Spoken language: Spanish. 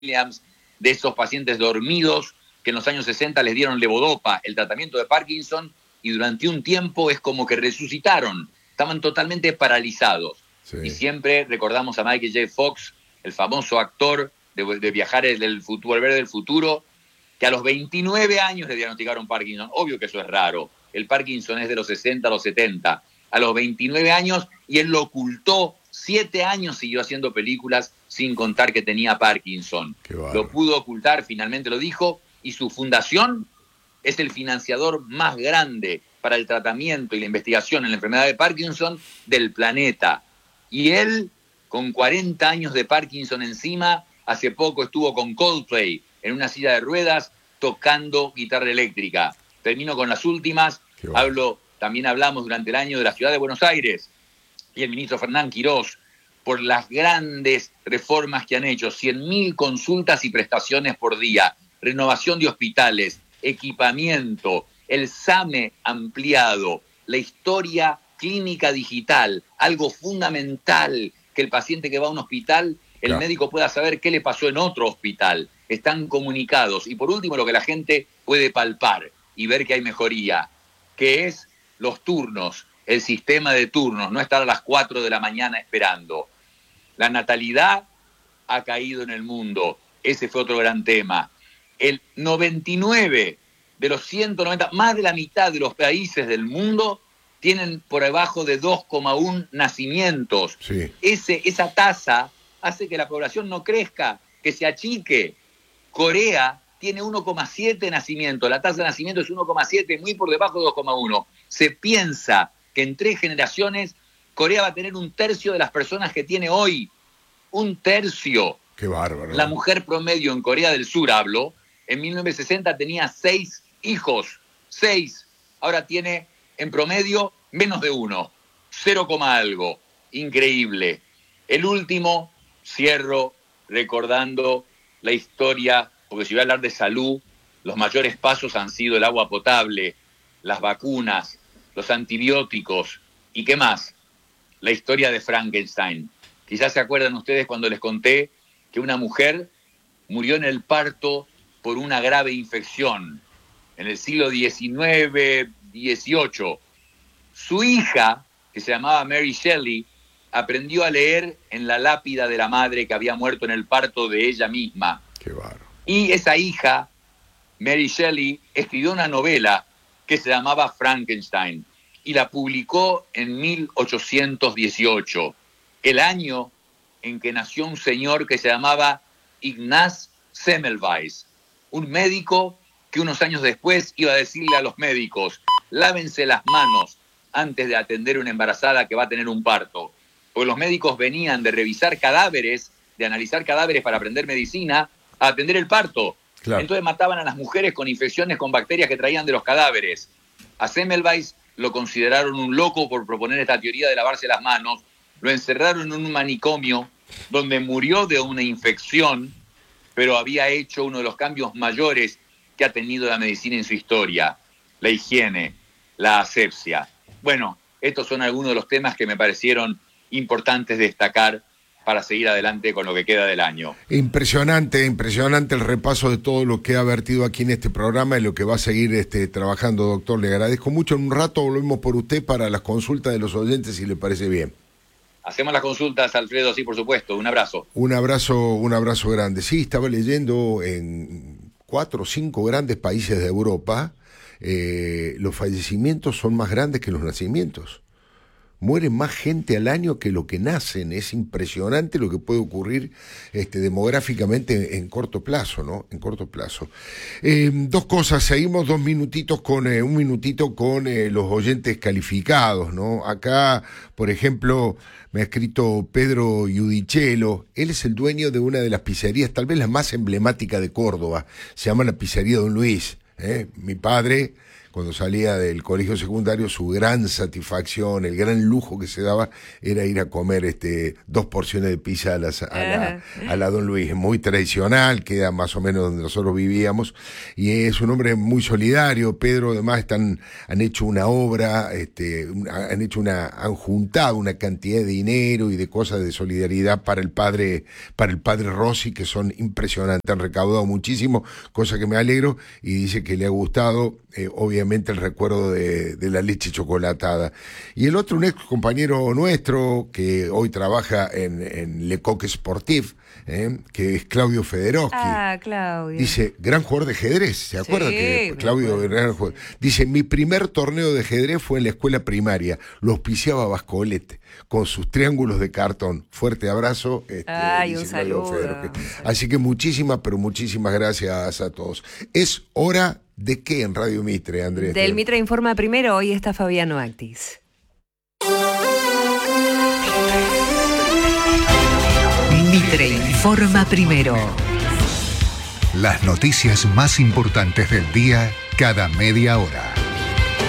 Williams, de esos pacientes dormidos que en los años 60 les dieron levodopa, el tratamiento de Parkinson, y durante un tiempo es como que resucitaron, estaban totalmente paralizados. Sí. Y siempre recordamos a Michael J. Fox, el famoso actor de Viajar del futuro, Volver del futuro, que a los 29 años le diagnosticaron Parkinson. Obvio que eso es raro, el Parkinson es de los 60 a los 70, a los 29 años, y él lo ocultó, 7 años siguió haciendo películas sin contar que tenía Parkinson. Lo pudo ocultar, finalmente lo dijo, y su fundación es el financiador más grande para el tratamiento y la investigación en la enfermedad de Parkinson del planeta. Y él, con 40 años de Parkinson encima, hace poco estuvo con Coldplay en una silla de ruedas tocando guitarra eléctrica. Termino con las últimas. También hablamos durante el año de la ciudad de Buenos Aires y el ministro Fernán Quirós por las grandes reformas que han hecho, 100.000 consultas y prestaciones por día, renovación de hospitales, equipamiento, el SAME ampliado, la historia clínica digital, algo fundamental, que el paciente que va a un hospital, el médico pueda saber qué le pasó en otro hospital, están comunicados. Y por último, lo que la gente puede palpar y ver que hay mejoría, que es los turnos, el sistema de turnos, no estar a las 4 de la mañana esperando. La natalidad ha caído en el mundo, ese fue otro gran tema. El 99 de los 190, más de la mitad de los países del mundo tienen por debajo de 2,1 nacimientos. Sí. Esa tasa hace que la población no crezca, que se achique. Corea tiene 1,7 nacimientos, la tasa de nacimiento es 1,7, muy por debajo de 2,1. Se piensa que en 3 generaciones Corea va a tener 1/3 de las personas que tiene hoy. 1/3. Qué bárbaro. La mujer promedio en Corea del Sur, en 1960 tenía 6 hijos. 6. Ahora tiene en promedio menos de 1. 0, algo. Increíble. El último, cierro recordando la historia, porque si voy a hablar de salud, los mayores pasos han sido el agua potable, las vacunas, los antibióticos, ¿y qué más? La historia de Frankenstein. Quizás se acuerdan ustedes cuando les conté que una mujer murió en el parto por una grave infección en el siglo XIX, XVIII. Su hija, que se llamaba Mary Shelley, aprendió a leer en la lápida de la madre que había muerto en el parto de ella misma. Qué bárbaro. Y esa hija, Mary Shelley, escribió una novela que se llamaba Frankenstein y la publicó en 1818, el año en que nació un señor que se llamaba Ignaz Semmelweis, un médico que unos años después iba a decirle a los médicos: lávense las manos antes de atender a una embarazada que va a tener un parto. Porque los médicos venían de revisar cadáveres, de analizar cadáveres para aprender medicina, a atender el parto. Claro. Entonces mataban a las mujeres con infecciones con bacterias que traían de los cadáveres. A Semmelweis lo consideraron un loco por proponer esta teoría de lavarse las manos. Lo encerraron en un manicomio donde murió de una infección, pero había hecho uno de los cambios mayores que ha tenido la medicina en su historia: la higiene, la asepsia. Bueno, estos son algunos de los temas que me parecieron importantes destacar para seguir adelante con lo que queda del año. Impresionante el repaso de todo lo que ha vertido aquí en este programa y lo que va a seguir trabajando, doctor. Le agradezco mucho. En un rato volvemos por usted para las consultas de los oyentes, si le parece bien. Hacemos las consultas, Alfredo, sí, por supuesto. Un abrazo. Un abrazo grande. Sí, estaba leyendo en 4 o 5 grandes países de Europa, los fallecimientos son más grandes que los nacimientos. Muere más gente al año que lo que nacen. Es impresionante lo que puede ocurrir demográficamente en corto plazo, ¿no? En corto plazo. 2 cosas, seguimos 2 minutitos con un minutito con los oyentes calificados, ¿no? Acá, por ejemplo, me ha escrito Pedro Yudichelo. Él es el dueño de una de las pizzerías, tal vez la más emblemática de Córdoba. Se llama la Pizzería Don Luis. Mi padre, cuando salía del colegio secundario, su gran satisfacción, el gran lujo que se daba era ir a comer 2 porciones de pizza a la Don Luis. Muy tradicional, queda más o menos donde nosotros vivíamos, y es un hombre muy solidario. Pedro, además, han hecho una obra, han juntado una cantidad de dinero y de cosas de solidaridad para el padre Rossi, que son impresionantes, han recaudado muchísimo, cosa que me alegro, y dice que le ha gustado, obviamente, el recuerdo de la leche chocolatada. Y el otro, un ex compañero nuestro, que hoy trabaja en Le Coq Sportif, que es Claudio Federowski. Claudio. Dice, gran jugador de ajedrez, ¿se acuerda? Sí, Que Claudio gran jugador. Dice, mi primer torneo de ajedrez fue en la escuela primaria, lo auspiciaba Bascolet, con sus triángulos de cartón. Fuerte abrazo. Un saludo. Así que muchísimas gracias a todos. Es hora de qué en Radio Mitre, Andrés. Del Mitre Informa Primero, hoy está Fabiano Actis. Mitre Informa Primero. Las noticias más importantes del día cada media hora.